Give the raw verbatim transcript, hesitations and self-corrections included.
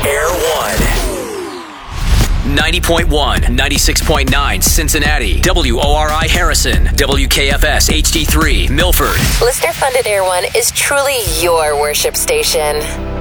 Air One. ninety point one, ninety-six point nine Cincinnati, W O R I Harrison, W K F S H D three Milford. Listener-funded Air One is truly your worship station.